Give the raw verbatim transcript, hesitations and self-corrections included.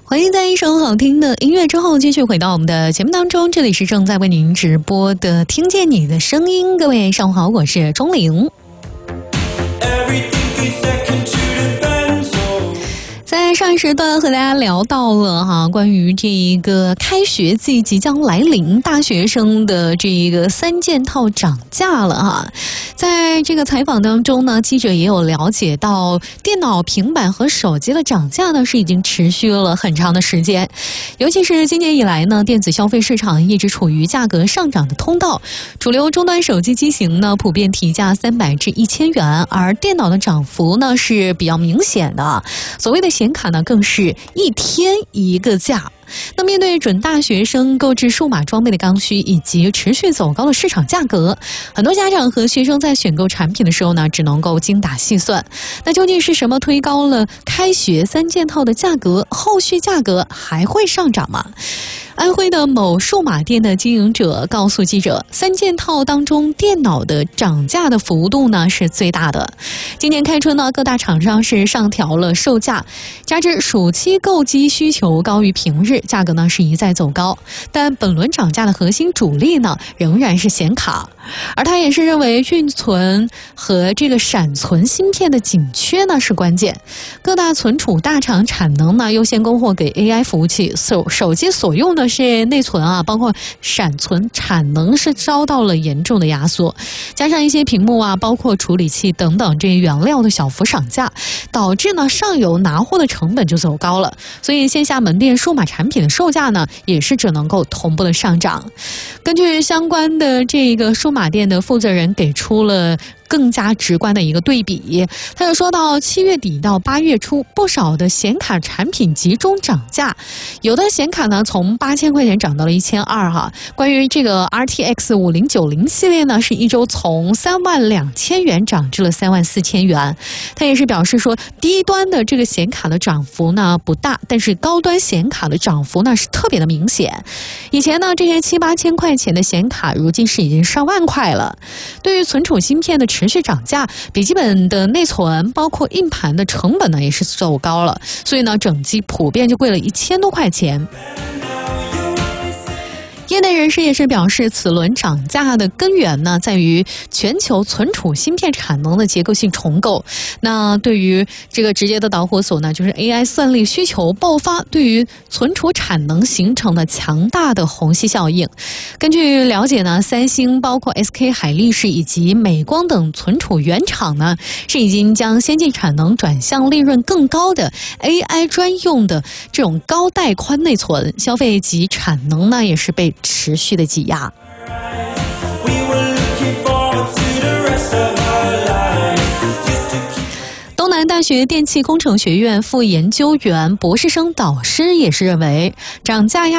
欢迎在一首好听的音乐之后继续回到我们的节目当中，这里是正在为您直播的听见你的声音。各位上午好，我是钟玲。在上一时段和大家聊到了哈，关于这一个开学季即将来临，大学生的这一个三件套涨价了哈。在这个采访当中呢，记者也有了解到，电脑、平板和手机的涨价呢是已经持续了很长的时间，尤其是今年以来呢，电子消费市场一直处于价格上涨的通道，主流终端手机机型呢普遍提价三百至一千元，而电脑的涨幅呢是比较明显的，所谓的显卡呢更是一天一个价。那面对准大学生购置数码装备的刚需以及持续走高的市场价格，很多家长和学生在选购产品的时候呢，只能够精打细算。那究竟是什么推高了开学三件套的价格？后续价格还会上涨吗？安徽的某数码店的经营者告诉记者，三件套当中电脑的涨价的幅度呢是最大的。今年开春呢，各大厂商是上调了售价，加之暑期购机需求高于平日，价格呢是一再走高。但本轮涨价的核心主力呢仍然是显卡，而他也是认为运存和这个闪存芯片的紧缺呢是关键。各大存储大厂产能呢优先供货给 A I 服务器，手手机所用的是内存啊，包括闪存产能是遭到了严重的压缩，加上一些屏幕啊，包括处理器等等这些原料的小幅涨价，导致呢上游拿货的成本就走高了，所以线下门店数码产品的售价呢也是只能够同步的上涨。根据相关的这个数码店的负责人给出了更加直观的一个对比，他又说到七月底到八月初，不少的显卡产品集中涨价，有的显卡呢从八千块钱涨到了一千二哈。关于这个 R T X 五零九零 系列呢，是一周从三万两千元涨至了三万四千元。他也是表示说，低端的这个显卡的涨幅呢不大，但是高端显卡的涨幅呢是特别的明显。以前呢这些七八千块钱的显卡，如今是已经上万块了。对于存储芯片的持续涨价，笔记本的内存包括硬盘的成本呢也是走高了，所以呢整机普遍就贵了一千多块钱。业内人士也是表示，此轮涨价的根源呢，在于全球存储芯片产能的结构性重构。那对于这个直接的导火索呢，就是 A I 算力需求爆发，对于存储产能形成了强大的虹吸效应。根据了解呢，三星、包括 S K 海力士以及美光等存储原厂呢，是已经将先进产能转向利润更高的 A I 专用的这种高带宽内存，消费级产能呢也是被持续的挤压。东南大学电气工程学院副研究员、博士生导师也是认为，涨价压